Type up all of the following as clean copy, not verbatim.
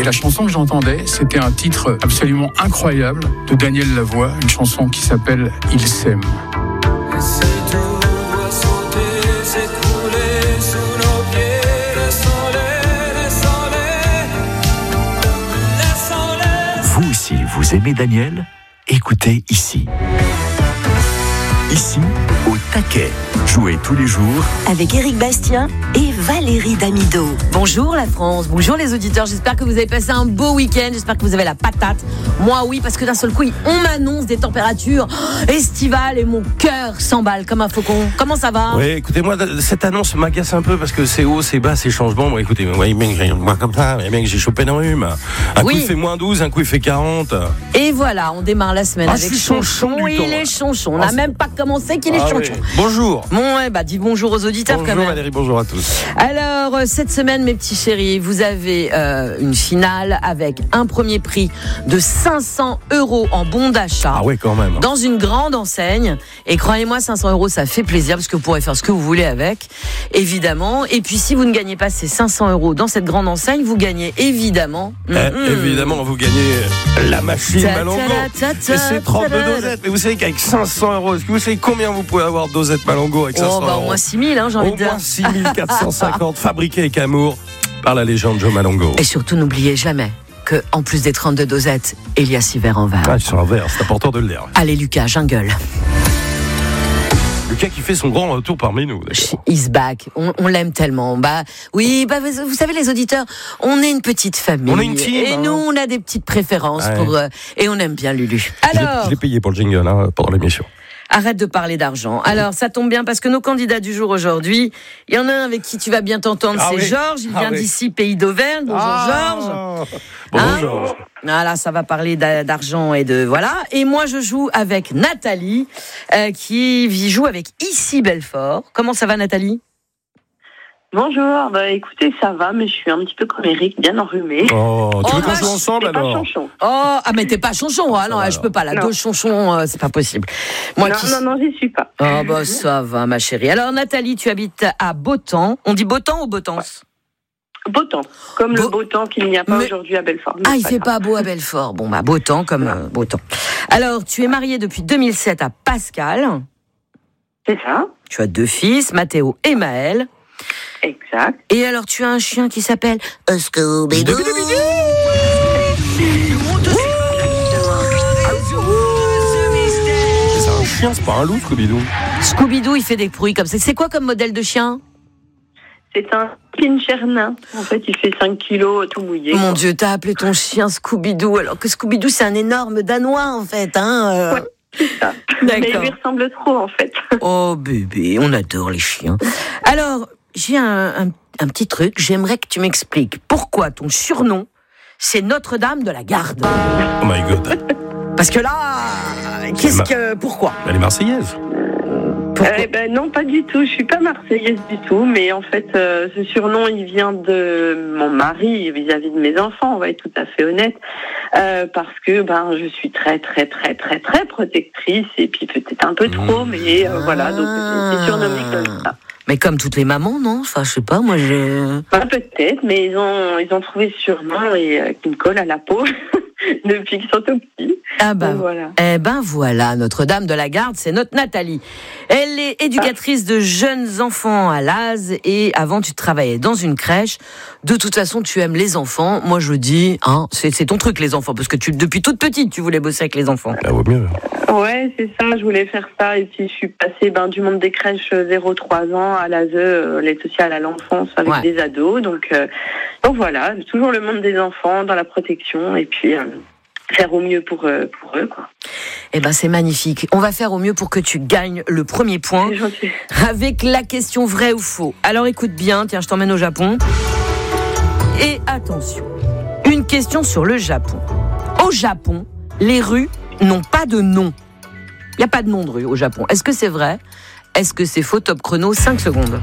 la chanson que j'entendais, c'était un titre absolument incroyable de Daniel Lavoie, une chanson qui s'appelle « Il s'aime ». Vous aussi, vous aimez Daniel ? Écoutez ici. Ici, au taquet. Jouez tous les jours avec Éric Bastien et Valérie Damido. Bonjour la France, bonjour les auditeurs. J'espère que vous avez passé un beau week-end. J'espère que vous avez la patate. Moi oui, parce que d'un seul coup, on m'annonce des températures estivales et mon cœur s'emballe comme un faucon. Comment ça va ? Oui, écoutez, moi, cette annonce m'agace un peu parce que c'est haut, c'est bas, c'est changements. Moi, écoutez, moi comme ça, j'ai chopé un rhume. Un coup, il fait moins 12, un coup, il fait 40. Et voilà, on démarre la semaine avec Chonchon. Il est Chonchon. On n'a même pas commencé qu'il est Chonchon. Oui. Bonjour. Bon, dis bonjour aux auditeurs bonjour quand même. Valérie, bonjour à tous. Alors, cette semaine, mes petits chéris, vous avez une finale avec un premier prix de 500 € en bon d'achat. Ah ouais, quand même. Dans une grande enseigne. Et croyez-moi, 500 €, ça fait plaisir parce que vous pourrez faire ce que vous voulez avec, évidemment. Et puis, si vous ne gagnez pas ces 500 € dans cette grande enseigne, vous gagnez évidemment... Évidemment, vous gagnez la machine Malongo. Et c'est 32 dosettes. Mais vous savez qu'avec 500 €, est-ce que vous savez combien vous pouvez avoir dosettes Malongo avec 500 €? Au moins 6 000, j'ai envie de dire. Au moins 6 450, fabriqués avec amour par la légende Joe Malongo. Et surtout, n'oubliez jamais que, en plus des 32 dosettes, il y a 6 verres en verre. Ah, ils sont en verre, c'est important de le dire. Allez, Lucas, jungle. Lucas qui fait son grand retour parmi nous. He's back. On l'aime tellement. Oui, vous savez, les auditeurs, on est une petite famille. On est une team. Et nous, on a des petites préférences et on aime bien Lulu. Alors, je l'ai payé pour le jingle pendant l'émission. Arrête de parler d'argent. Alors, ça tombe bien parce que nos candidats du jour aujourd'hui, il y en a un avec qui tu vas bien t'entendre, c'est Georges. Il vient d'ici, pays d'Auvergne. Bonjour Georges. Bonjour Georges. Voilà, ça va parler d'argent et de voilà. Et moi, je joue avec Nathalie, qui joue avec Issy Belfort. Comment ça va, Nathalie ? Bonjour, écoutez, ça va, mais je suis un petit peu comme Eric, bien enrhumée. Oh, tu veux qu'on joue ensemble alors ? Pas Chonchon. Mais t'es pas Chonchon, non, je peux pas, deux Chonchons, c'est pas possible. Moi, non, j'y suis pas. Ça va, ma chérie. Alors, Nathalie, tu habites à Beautemps. On dit Beautemps ou Beautance ? Beautemps, comme le beau temps qu'il n'y a pas aujourd'hui à Belfort. Il fait pas beau à Belfort. Bon, Beautemps comme Beautemps. Alors, tu es mariée depuis 2007 à Pascal. C'est ça. Tu as 2 fils, Mathéo et Maël. Exact. Et alors, tu as un chien qui s'appelle Scooby-Doo. C'est un chien, c'est pas un loup, Scooby-Doo. Scooby-Doo, il fait des bruits comme ça. C'est quoi comme modèle de chien ? C'est un pincher nain. En fait, il fait 5 kilos tout mouillé. Mon Dieu, t'as appelé ton chien Scooby-Doo, alors que Scooby-Doo, c'est un énorme Danois, en fait. Ouais, c'est ça. Mais il lui ressemble trop, en fait. Oh, bébé, on adore les chiens. Alors, j'ai un petit truc. J'aimerais que tu m'expliques pourquoi ton surnom, c'est Notre-Dame de la Garde. Oh my God. Parce que là, pourquoi ? Elle est marseillaise. Non, pas du tout. Je suis pas marseillaise du tout, mais en fait, ce surnom, il vient de mon mari vis-à-vis de mes enfants. On va être tout à fait honnête, parce que je suis très, très, très, très, très protectrice et puis peut-être un peu trop, mais voilà. Donc c'est surnommé comme ça. Mais comme toutes les mamans, non ? Enfin, je sais pas, moi j'ai... Peut-être, mais ils ont trouvé ce surnom et qui me colle à la peau depuis qu'ils sont tout petits. Voilà. Voilà, Notre-Dame de la Garde, c'est notre Nathalie. Elle est éducatrice de jeunes enfants à Laz et avant tu travaillais dans une crèche. De toute façon, tu aimes les enfants. Moi, je dis, c'est ton truc les enfants, parce que depuis toute petite, tu voulais bosser avec les enfants. Ça vaut mieux. Ouais, c'est ça, je voulais faire ça. Et puis, je suis passée du monde des crèches 0-3 ans à l'ASE, l'aide sociale à l'enfance avec des ados. Donc voilà, toujours le monde des enfants, dans la protection, et puis faire au mieux pour eux, quoi. C'est magnifique. On va faire au mieux pour que tu gagnes le premier point avec la question vrai ou faux. Alors écoute bien, tiens, je t'emmène au Japon. Et attention, une question sur le Japon. Au Japon, les rues n'ont pas de nom. Il n'y a pas de nom de rue au Japon. Est-ce que c'est vrai ? Est-ce que c'est faux ? Top chrono, 5 secondes.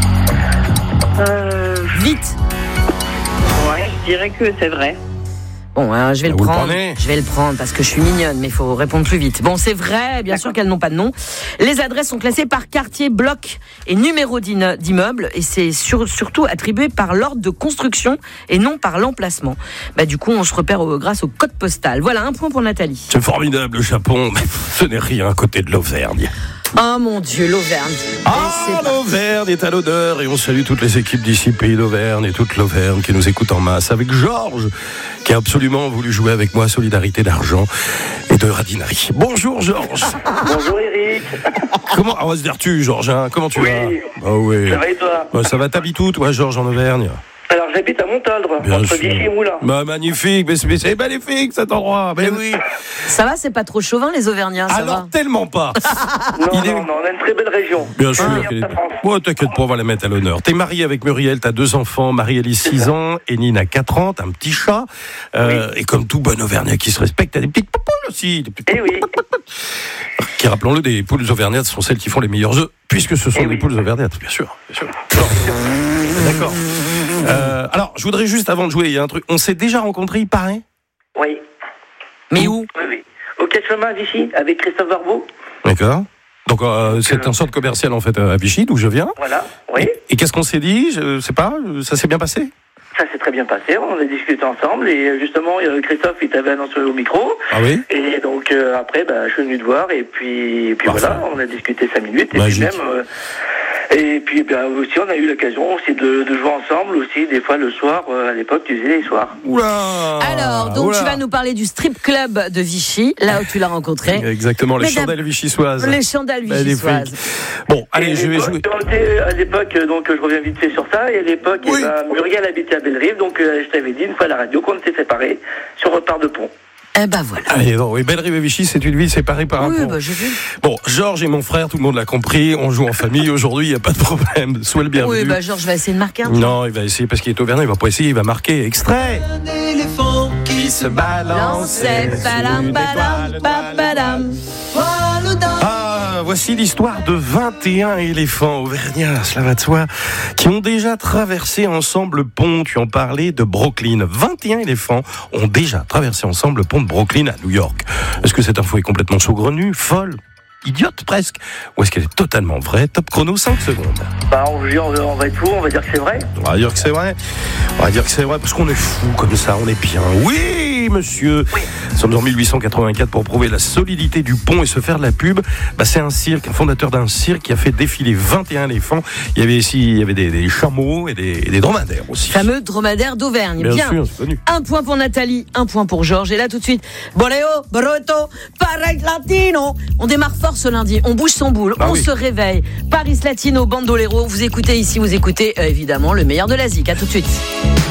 Vite. Ouais, je dirais que c'est vrai. Bon, je vais le prendre. Je vais le prendre parce que je suis mignonne, mais il faut répondre plus vite. Bon, c'est vrai, bien sûr qu'elles n'ont pas de nom. Les adresses sont classées par quartier, bloc et numéro d'immeuble, et c'est surtout attribué par l'ordre de construction et non par l'emplacement. Du coup, on se repère grâce au code postal. Voilà, un point pour Nathalie. C'est formidable, le Japon, mais ce n'est rien à côté de l'Auvergne. Oh mon Dieu, l'Auvergne. L'Auvergne est à l'honneur et on salue toutes les équipes d'ici, Pays d'Auvergne et toute l'Auvergne qui nous écoute en masse avec Georges qui a absolument voulu jouer avec moi Solidarité d'argent et de radinari. Bonjour Georges. Bonjour Eric. Comment, on va se dire tu Georges, hein, comment tu vas? Oui. Ça va et toi? Ça va, t'habites où toi Georges en Auvergne? Alors j'habite à Montaldre, entre Vichy et Moulins. Magnifique, mais c'est magnifique cet endroit. Mais oui. Ça va, c'est pas trop chauvin les Auvergnats, ça alors, va? Tellement pas. non, on a une très belle région. Bien sûr. T'inquiète pas, on va la mettre à l'honneur. T'es marié avec Muriel, t'as 2 enfants, Marie-Élise 6 ans, et Nina 4 ans, t'as un petit chat. Et comme tout bon Auvergnat qui se respecte, t'as des petites poupoules aussi. Qui, rappelons-le, des poules auvergnates sont celles qui font les meilleurs œufs, puisque ce sont des poules auvergnates, bien sûr. D'accord. Alors, je voudrais juste, avant de jouer, il y a un truc. On s'est déjà rencontrés, il paraît? Oui. Mais où? Oui. Au 4 chemins à Vichy, avec Christophe Barbeau. D'accord. Donc, c'est un centre commercial, en fait, à Vichy, d'où je viens. Voilà, oui. Et qu'est-ce qu'on s'est dit? Je sais pas, ça s'est bien passé? Ça s'est très bien passé, on a discuté ensemble, et justement, Christophe, il t'avait annoncé au micro. Ah oui? Et donc, après, je suis venu te voir, et puis voilà, on a discuté 5 minutes, et magique. puis même... Et puis aussi on a eu l'occasion aussi de jouer ensemble aussi des fois le soir, à l'époque tu faisais les soirs. Oula. Alors donc tu vas nous parler du strip club de Vichy, là où tu l'as rencontré. Exactement, les chandelles vichysoises. Les chandelles vichysoises. Bon, allez, je vais jouer. À l'époque, donc je reviens vite fait sur ça, et à l'époque Muriel habitait à Bellerive, donc je t'avais dit une fois à la radio qu'on était séparés sur Repart de Pont. Voilà. Allez, Bellerive et Vichy, c'est une ville séparée par un pont. j'ai vu. Bon, Georges et mon frère, tout le monde l'a compris, on joue en famille aujourd'hui, il n'y a pas de problème. Sois le bienvenu. Oui, Georges va essayer de marquer un Non, il va essayer parce qu'il est auvergnat, il va pas essayer, il va marquer. Extrait. Un éléphant qui se balançait voici l'histoire de 21 éléphants auvergnats, cela va de soi, qui ont déjà traversé ensemble le pont, tu en parlais, de Brooklyn. 21 éléphants ont déjà traversé ensemble le pont de Brooklyn à New York. Est-ce que cette info est complètement saugrenue, folle, idiote presque, ou est-ce qu'elle est totalement vraie? Top chrono, 5 secondes. On va être fou, on va dire que c'est vrai. On va dire que c'est vrai. On va dire que c'est vrai parce qu'on est fou comme ça, on est bien. Oui, monsieur. Oui. Nous sommes en 1884 pour prouver la solidité du pont et se faire de la pub. C'est un fondateur d'un cirque qui a fait défiler 21 éléphants. Il y avait des chameaux et des dromadaires aussi. Fameux dromadaires d'Auvergne. Bien sûr, c'est connu. Un point pour Nathalie, un point pour Georges. Et là tout de suite, Boleo, Broto, Paris Latino. On démarre fort ce lundi, on bouge son boule, se réveille. Paris Latino, Bandolero, vous écoutez ici, évidemment le meilleur de la zik. À tout de suite.